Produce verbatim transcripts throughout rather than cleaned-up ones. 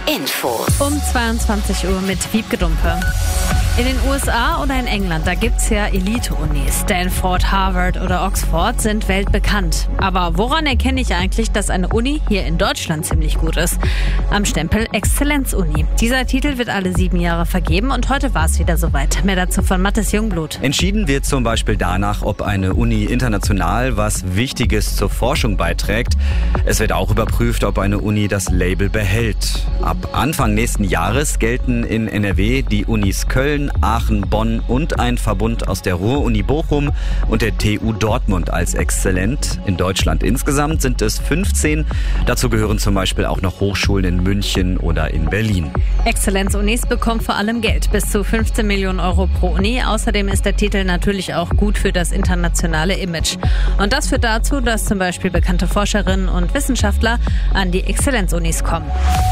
Info. Um zweiundzwanzig Uhr mit Wiebke Dumpe. In den U S A oder in England, da gibt's ja Elite-Unis. Stanford, Harvard oder Oxford sind weltbekannt. Aber woran erkenne ich eigentlich, dass eine Uni hier in Deutschland ziemlich gut ist? Am Stempel Exzellenz-Uni. Dieser Titel wird alle sieben Jahre vergeben und heute war es wieder soweit. Mehr dazu von Mathis Jungblut. Entschieden wird zum Beispiel danach, ob eine Uni international was Wichtiges zur Forschung beiträgt. Es wird auch überprüft, ob eine Uni das Label behält. Ab Anfang nächsten Jahres gelten in N R W die Unis Köln, Aachen, Bonn und ein Verbund aus der Ruhr-Uni Bochum und der T U Dortmund als exzellent. In Deutschland insgesamt sind es fünfzehn. Dazu gehören zum Beispiel auch noch Hochschulen in München oder in Berlin. Exzellenz-Unis bekommen vor allem Geld, bis zu fünfzehn Millionen Euro pro Uni. Außerdem ist der Titel natürlich auch gut für das internationale Image. Und das führt dazu, dass zum Beispiel bekannte Forscherinnen und Wissenschaftler an die Exzellenz-Unis kommen.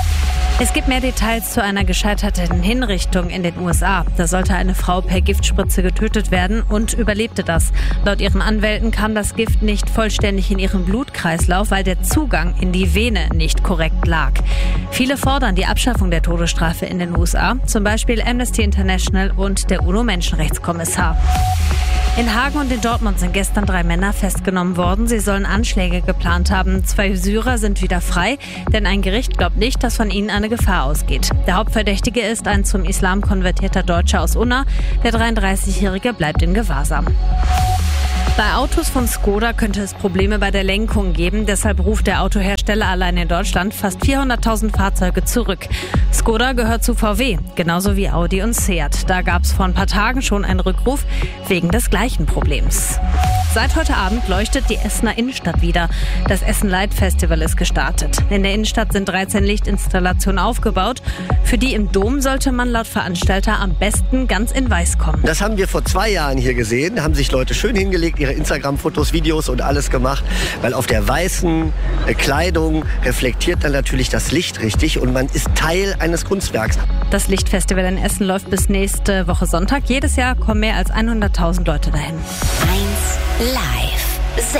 Es gibt mehr Details zu einer gescheiterten Hinrichtung in den U S A. Da sollte eine Frau per Giftspritze getötet werden und überlebte das. Laut ihren Anwälten kam das Gift nicht vollständig in ihren Blutkreislauf, weil der Zugang in die Vene nicht korrekt lag. Viele fordern die Abschaffung der Todesstrafe in den U S A, zum Beispiel Amnesty International und der UNO-Menschenrechtskommissar. In Hagen und in Dortmund sind gestern drei Männer festgenommen worden. Sie sollen Anschläge geplant haben. Zwei Syrer sind wieder frei, denn ein Gericht glaubt nicht, dass von ihnen eine Gefahr ausgeht. Der Hauptverdächtige ist ein zum Islam konvertierter Deutscher aus Unna. Der dreiunddreißigjährige bleibt in Gewahrsam. Bei Autos von Skoda könnte es Probleme bei der Lenkung geben. Deshalb ruft der Autohersteller allein in Deutschland fast vierhunderttausend Fahrzeuge zurück. Skoda gehört zu V W, genauso wie Audi und Seat. Da gab es vor ein paar Tagen schon einen Rückruf wegen des gleichen Problems. Seit heute Abend leuchtet die Essener Innenstadt wieder. Das Essen Light Festival ist gestartet. In der Innenstadt sind dreizehn Lichtinstallationen aufgebaut. Für die im Dom sollte man laut Veranstalter am besten ganz in Weiß kommen. Das haben wir vor zwei Jahren hier gesehen. Da haben sich Leute schön hingelegt, ihre Instagram-Fotos, Videos und alles gemacht. Weil auf der weißen Kleidung reflektiert dann natürlich das Licht richtig und man ist Teil eines Kunstwerks. Das Lichtfestival in Essen läuft bis nächste Woche Sonntag. Jedes Jahr kommen mehr als hunderttausend Leute dahin. eins Live.